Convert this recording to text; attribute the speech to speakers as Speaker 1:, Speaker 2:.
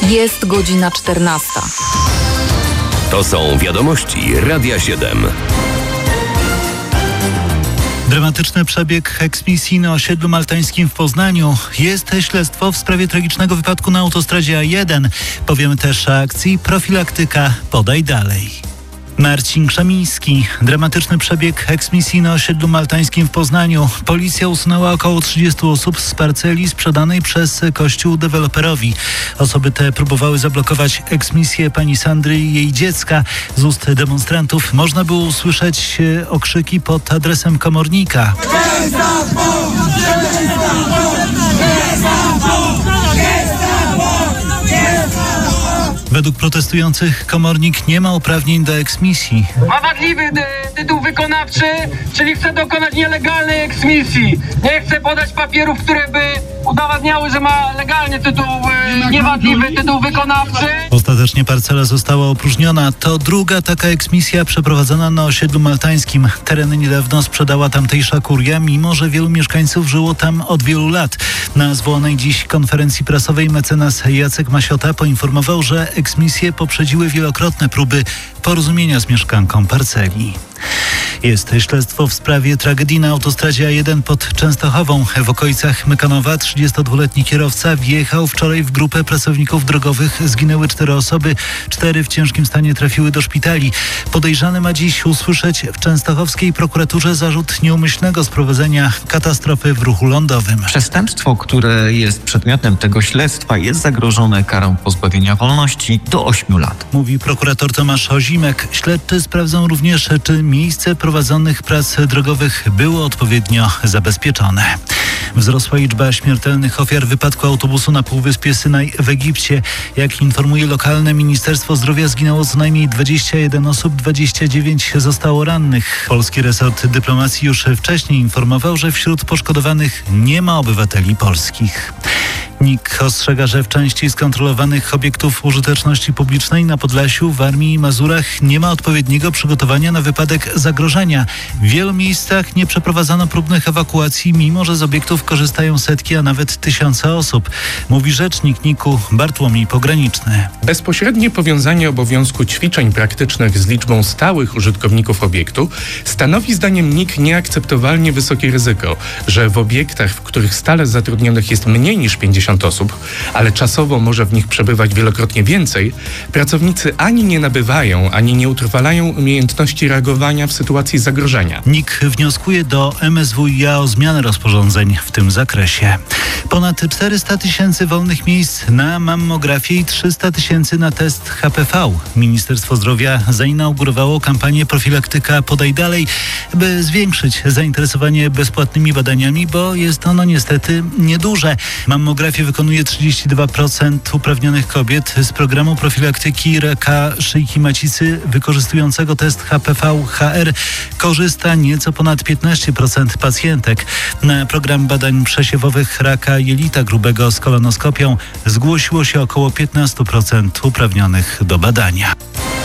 Speaker 1: Jest godzina 14.
Speaker 2: To są wiadomości Radia 7.
Speaker 3: Dramatyczny przebieg eksmisji na osiedlu maltańskim w Poznaniu. Jest śledztwo w sprawie tragicznego wypadku na autostradzie A1. Powiemy też o akcji Profilaktyka Podaj Dalej. Marcin Krzemiński. Dramatyczny przebieg eksmisji na osiedlu maltańskim w Poznaniu. Policja usunęła około 30 osób z parceli sprzedanej przez kościół deweloperowi. Osoby te próbowały zablokować eksmisję pani Sandry i jej dziecka. Z ust demonstrantów można było usłyszeć okrzyki pod adresem komornika. Według protestujących komornik nie ma uprawnień do eksmisji.
Speaker 4: Ma wadliwy tytuł wykonawczy, czyli chce dokonać nielegalnej eksmisji. Nie chce podać papierów, które by udowadniały, że ma legalnie tytuł, niewadliwy tytuł wykonawczy.
Speaker 3: Ostatecznie parcela została opróżniona. To druga taka eksmisja przeprowadzona na osiedlu maltańskim. Tereny niedawno sprzedała tamtejsza kuria, mimo że wielu mieszkańców żyło tam od wielu lat. Na zwołanej dziś konferencji prasowej mecenas Jacek Masiota poinformował, że eksmisje poprzedziły wielokrotne próby porozumienia z mieszkanką parceli. Jest śledztwo w sprawie tragedii na autostradzie A1 pod Częstochową. W okolicach Mykanowa 32-letni kierowca wjechał wczoraj w grupę pracowników drogowych. Zginęły 4 osoby, 4 w ciężkim stanie trafiły do szpitali. Podejrzany ma dziś usłyszeć w częstochowskiej prokuraturze zarzut nieumyślnego sprowadzenia katastrofy w ruchu lądowym.
Speaker 5: Przestępstwo, które jest przedmiotem tego śledztwa, jest zagrożone karą pozbawienia wolności do 8 lat.
Speaker 3: Mówi prokurator Tomasz Ozimek. Śledczy sprawdzą również, czy miejsce prowadzonych prac drogowych było odpowiednio zabezpieczone. Wzrosła liczba śmiertelnych ofiar wypadku autobusu na Półwyspie Synaj w Egipcie. Jak informuje lokalne Ministerstwo Zdrowia, zginęło co najmniej 21 osób, 29 zostało rannych. Polski resort dyplomacji już wcześniej informował, że wśród poszkodowanych nie ma obywateli polskich. NIK ostrzega, że w części skontrolowanych obiektów użyteczności publicznej na Podlasiu, Warmii i Mazurach nie ma odpowiedniego przygotowania na wypadek zagrożenia. W wielu miejscach nie przeprowadzano próbnych ewakuacji, mimo że z obiektów korzystają setki, a nawet tysiące osób, mówi rzecznik NIK-u Bartłomiej Pograniczny.
Speaker 6: Bezpośrednie powiązanie obowiązku ćwiczeń praktycznych z liczbą stałych użytkowników obiektu stanowi zdaniem NIK nieakceptowalnie wysokie ryzyko, że w obiektach, w których stale zatrudnionych jest mniej niż 50 osób, ale czasowo może w nich przebywać wielokrotnie więcej, pracownicy ani nie nabywają, ani nie utrwalają umiejętności reagowania w sytuacji zagrożenia.
Speaker 3: NIK wnioskuje do MSWiA o zmianę rozporządzeń w tym zakresie. Ponad 400 000 wolnych miejsc na mammografię i 300 000 na test HPV. Ministerstwo Zdrowia zainaugurowało kampanię Profilaktyka Podaj Dalej, by zwiększyć zainteresowanie bezpłatnymi badaniami, bo jest ono niestety nieduże. Mammografię wykonuje 32% uprawnionych kobiet. Z programu profilaktyki raka szyjki macicy wykorzystującego test HPV-HR korzysta nieco ponad 15% pacjentek. Na program badań przesiewowych raka jelita grubego z kolonoskopią zgłosiło się około 15% uprawnionych do badania.